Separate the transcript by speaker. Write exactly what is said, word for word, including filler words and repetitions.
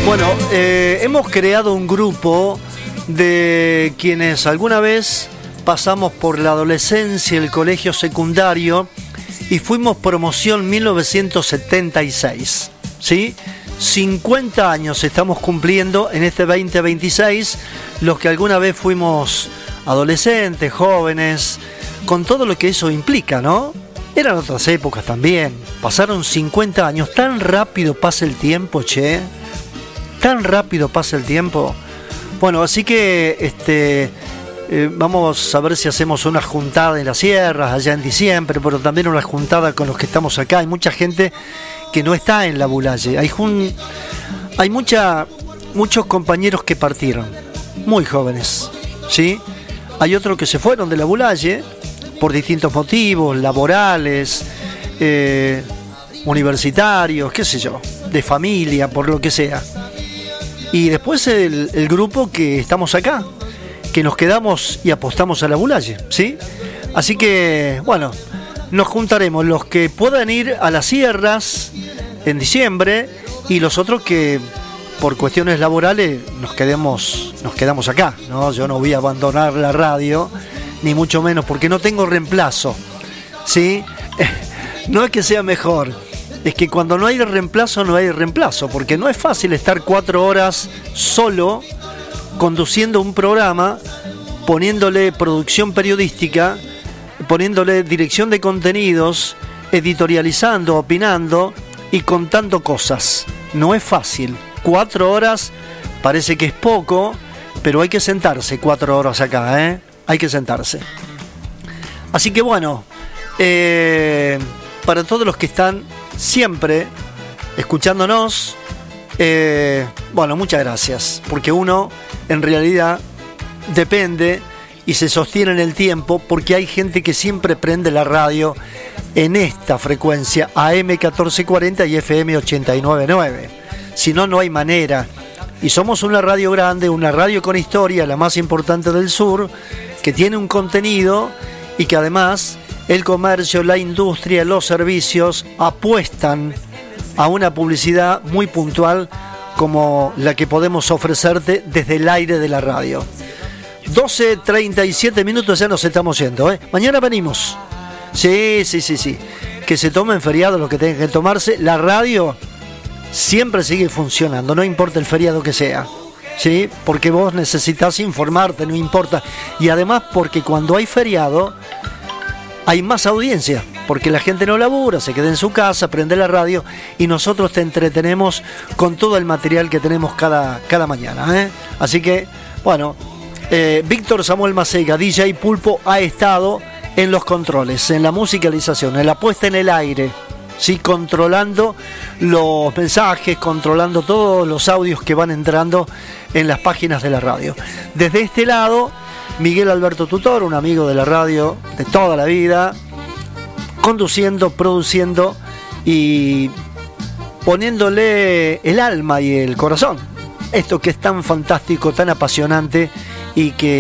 Speaker 1: Bueno, eh, hemos creado un grupo de quienes alguna vez pasamos por la adolescencia, el colegio secundario y fuimos promoción mil novecientos setenta y seis, ¿sí? cincuenta años estamos cumpliendo en este veinte veintiséis, los que alguna vez fuimos adolescentes, jóvenes, con todo lo que eso implica, ¿no? Eran otras épocas también, pasaron cincuenta años, tan rápido pasa el tiempo, che, tan rápido pasa el tiempo. Bueno, así que este, eh, vamos a ver si hacemos una juntada en las sierras allá en diciembre, pero también una juntada con los que estamos acá. Hay mucha gente que no está en la Bulaye, hay, jun, hay mucha, muchos compañeros que partieron, muy jóvenes, ¿sí? Hay otros que se fueron de la Bulaye por distintos motivos, laborales, eh, universitarios, qué sé yo, de familia, por lo que sea. Y después el, el grupo que estamos acá, que nos quedamos y apostamos a la Bulaye, ¿sí? Así que, bueno, nos juntaremos los que puedan ir a las sierras en diciembre y los otros que por cuestiones laborales nos quedemos, nos quedamos acá, ¿no? Yo no voy a abandonar la radio, ni mucho menos, porque no tengo reemplazo, ¿sí? No es que sea mejor, es que cuando no hay reemplazo, no hay reemplazo, porque no es fácil estar cuatro horas solo conduciendo un programa, poniéndole producción periodística, poniéndole dirección de contenidos, editorializando, opinando y contando cosas. No es fácil. Cuatro horas parece que es poco, pero hay que sentarse cuatro horas acá, ¿eh? Hay que sentarse. Así que bueno, eh, para todos los que están siempre escuchándonos, eh, bueno, muchas gracias, porque uno en realidad depende y se sostiene en el tiempo, porque hay gente que siempre prende la radio en esta frecuencia, A M catorce cuarenta y F M ochenta y nueve punto nueve. Si no, no hay manera. Y somos una radio grande, una radio con historia, la más importante del sur, que tiene un contenido y que además el comercio, la industria, los servicios apuestan a una publicidad muy puntual como la que podemos ofrecerte desde el aire de la radio. doce treinta y siete minutos, ya nos estamos yendo, ¿eh? Mañana venimos. Sí, sí, sí, sí. Que se tomen feriados los que tengan que tomarse. La radio siempre sigue funcionando, no importa el feriado que sea, ¿sí? Porque vos necesitas informarte, no importa. Y además porque cuando hay feriado hay más audiencia, porque la gente no labura, se queda en su casa, prende la radio y nosotros te entretenemos con todo el material que tenemos cada, cada mañana, ¿eh? Así que, bueno, eh, Víctor Samuel Macega, D J Pulpo, ha estado en los controles, en la musicalización, en la puesta en el aire, ¿sí? Controlando los mensajes, controlando todos los audios que van entrando en las páginas de la radio. Desde este lado, Miguel Alberto Tutor, un amigo de la radio de toda la vida, conduciendo, produciendo y poniéndole el alma y el corazón. Esto que es tan fantástico, tan apasionante y que